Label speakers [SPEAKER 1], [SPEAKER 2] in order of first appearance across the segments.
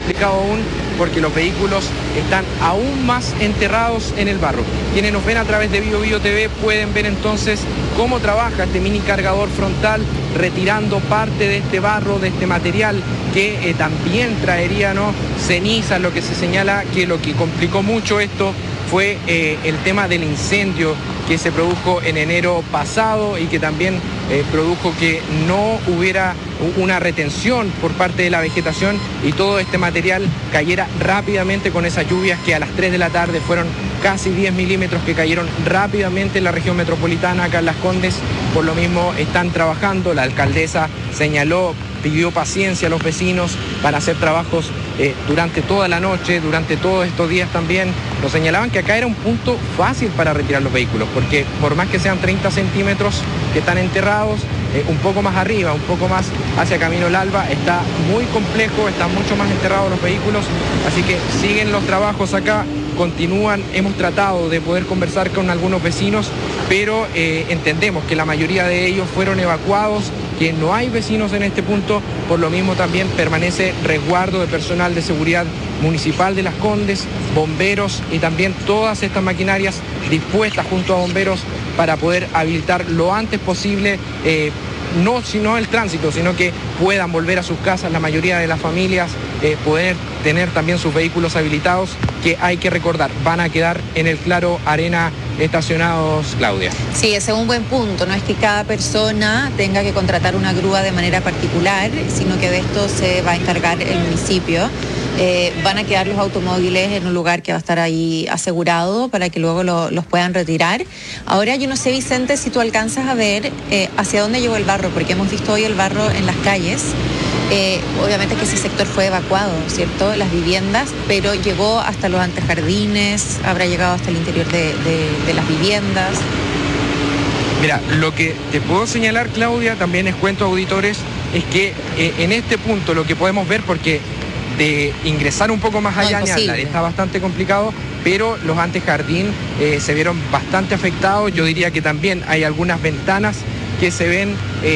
[SPEAKER 1] complicado aún porque los vehículos están aún más enterrados en el barro. Quienes nos ven a través de Bio Bio TV pueden ver entonces cómo trabaja este mini cargador frontal retirando parte de este barro, de este material que también traería, ¿no?, cenizas, lo que se señala que lo que complicó mucho esto fue el tema del incendio que se produjo en enero pasado y que también produjo que no hubiera una retención por parte de la vegetación y todo este material cayera rápidamente con esas lluvias que a las 3 de la tarde fueron casi 10 milímetros que cayeron rápidamente en la región metropolitana, acá en Las Condes. Por lo mismo están trabajando, la alcaldesa señaló, pidió paciencia a los vecinos para hacer trabajos durante toda la noche, durante todos estos días también. Nos señalaban que acá era un punto fácil para retirar los vehículos, porque por más que sean 30 centímetros que están enterrados, un poco más arriba, un poco más hacia Camino El Alba, está muy complejo, están mucho más enterrados los vehículos, así que siguen los trabajos acá, continúan. Hemos tratado de poder conversar con algunos vecinos, pero entendemos que la mayoría de ellos fueron evacuados, que no hay vecinos en este punto, por lo mismo también permanece resguardo de personal de seguridad municipal de Las Condes, bomberos y también todas estas maquinarias dispuestas junto a bomberos para poder habilitar lo antes posible, no sino el tránsito, sino que puedan volver a sus casas la mayoría de las familias, poder tener también sus vehículos habilitados, que hay que recordar, van a quedar en el Claro Arena estacionados, Claudia.
[SPEAKER 2] Sí, ese es un buen punto, no es que cada persona tenga que contratar una grúa de manera particular, sino que de esto se va a encargar el municipio. Van a quedar los automóviles en un lugar que va a estar ahí asegurado para que luego los puedan retirar. Ahora yo no sé, Vicente, si tú alcanzas a ver hacia dónde llegó el barro, porque hemos visto hoy el barro en las calles. Obviamente que ese sector fue evacuado, ¿cierto? Las viviendas, pero llegó hasta los antejardines, habrá llegado hasta el interior de las viviendas.
[SPEAKER 1] Mira, lo que te puedo señalar, Claudia, también les cuento a auditores, es que en este punto lo que podemos ver, porque de ingresar un poco más allá, está bastante complicado, pero los antejardín se vieron bastante afectados. Yo diría que también hay algunas ventanas que se ven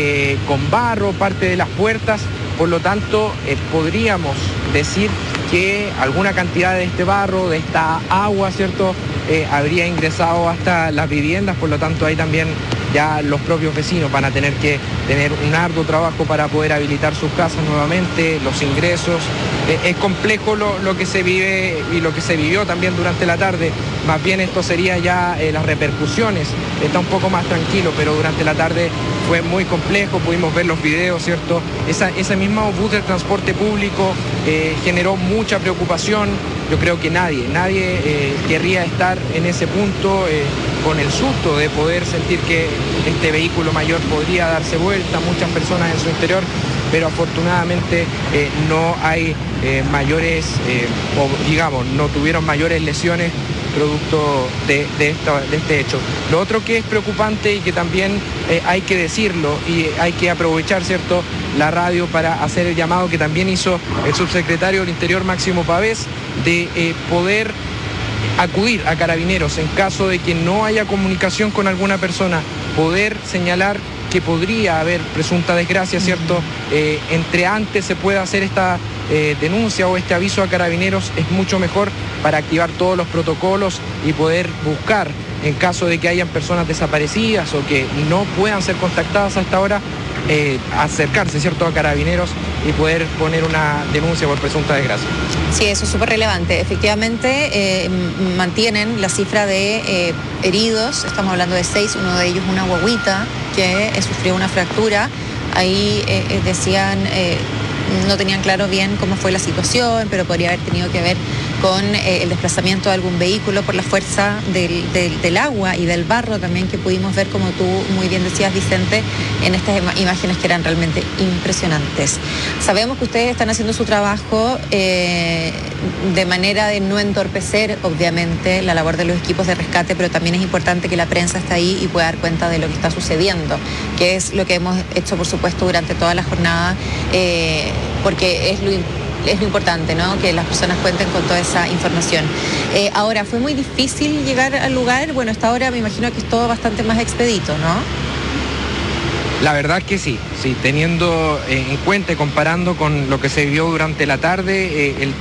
[SPEAKER 1] con barro, parte de las puertas, por lo tanto podríamos decir que alguna cantidad de este barro, de esta agua, ¿cierto?, habría ingresado hasta las viviendas, por lo tanto ahí también ya los propios vecinos van a tener que tener un arduo trabajo para poder habilitar sus casas nuevamente, los ingresos. Es complejo lo que se vive y lo que se vivió también durante la tarde. Más bien esto sería ya las repercusiones. Está un poco más tranquilo, pero durante la tarde fue muy complejo, pudimos ver los videos, ¿cierto? Ese mismo bus del transporte público generó mucha preocupación. Yo creo que nadie querría estar en ese punto con el susto de poder sentir que este vehículo mayor podría darse vuelta, muchas personas en su interior, pero afortunadamente no hay mayores, o digamos, no tuvieron mayores lesiones producto de este hecho. Lo otro que es preocupante y que también hay que decirlo y hay que aprovechar, ¿cierto?, la radio para hacer el llamado que también hizo el subsecretario del Interior, Máximo Pavés, de poder acudir a Carabineros en caso de que no haya comunicación con alguna persona, poder señalar que podría haber presunta desgracia, ¿cierto? Entre antes se pueda hacer esta denuncia o este aviso a Carabineros, es mucho mejor para activar todos los protocolos y poder buscar, en caso de que hayan personas desaparecidas o que no puedan ser contactadas hasta ahora, acercarse, ¿cierto?, a Carabineros y poder poner una denuncia por presunta desgracia.
[SPEAKER 2] Sí, eso es súper relevante. Efectivamente, mantienen la cifra de heridos, estamos hablando de 6, uno de ellos una guagüita que sufrió una fractura. Ahí decían, no tenían claro bien cómo fue la situación, pero podría haber tenido que ver con el desplazamiento de algún vehículo por la fuerza del agua y del barro también que pudimos ver, como tú muy bien decías, Vicente, en estas imágenes que eran realmente impresionantes. Sabemos que ustedes están haciendo su trabajo de manera de no entorpecer, obviamente, la labor de los equipos de rescate, pero también es importante que la prensa esté ahí y pueda dar cuenta de lo que está sucediendo, que es lo que hemos hecho, por supuesto, durante toda la jornada, porque es lo importante, ¿no?, que las personas cuenten con toda esa información. Ahora, ¿fue muy difícil llegar al lugar? Bueno, hasta ahora me imagino que es todo bastante más expedito, ¿no?
[SPEAKER 1] La verdad que sí, teniendo en cuenta y comparando con lo que se vio durante la tarde, el